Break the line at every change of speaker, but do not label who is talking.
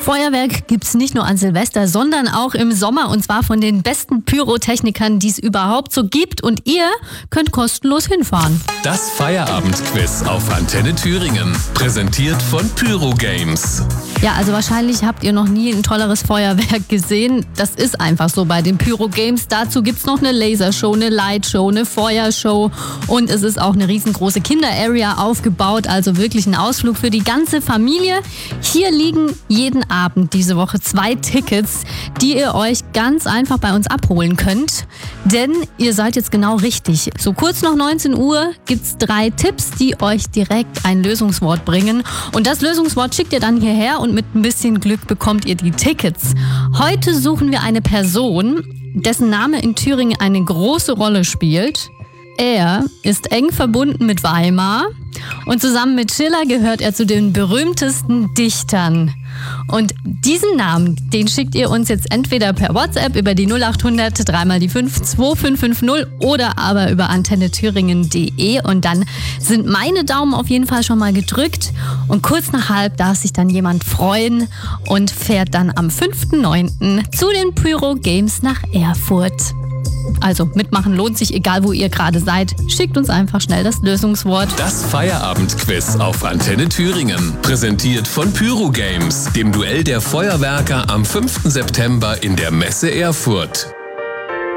Feuerwerk gibt's nicht nur an Silvester, sondern auch im Sommer, und zwar von den besten Pyrotechnikern, die es überhaupt so gibt, und ihr könnt kostenlos hinfahren.
Das Feierabendquiz auf Antenne Thüringen, präsentiert von Pyro Games.
Ja, also wahrscheinlich habt ihr noch nie ein tolleres Feuerwerk gesehen. Das ist einfach so bei den Pyro Games. Dazu gibt's noch eine Lasershow, eine Lightshow, eine Feuershow, und es ist auch eine riesengroße Kinder-Area aufgebaut, also wirklich ein Ausflug für die ganze Familie. Hier liegen jeden Abend diese Woche 2 Tickets, die ihr euch ganz einfach bei uns abholen könnt. Denn ihr seid jetzt genau richtig. So kurz nach 19 Uhr gibt's 3 Tipps, die euch direkt ein Lösungswort bringen. Und das Lösungswort schickt ihr dann hierher und mit ein bisschen Glück bekommt ihr die Tickets. Heute suchen wir eine Person, dessen Name in Thüringen eine große Rolle spielt. Er ist eng verbunden mit Weimar und zusammen mit Schiller gehört er zu den berühmtesten Dichtern. Und diesen Namen, den schickt ihr uns jetzt entweder per WhatsApp über die 0800 3x5 2550 oder aber über antennethüringen.de, und dann sind meine Daumen auf jeden Fall schon mal gedrückt, und kurz nach halb darf sich dann jemand freuen und fährt dann am 5.9. zu den Pyro Games nach Erfurt. Also mitmachen lohnt sich, egal wo ihr gerade seid. Schickt uns einfach schnell das Lösungswort.
Das Feierabendquiz auf Antenne Thüringen, präsentiert von Pyro Games, dem Duell der Feuerwerker am 5. September in der Messe Erfurt.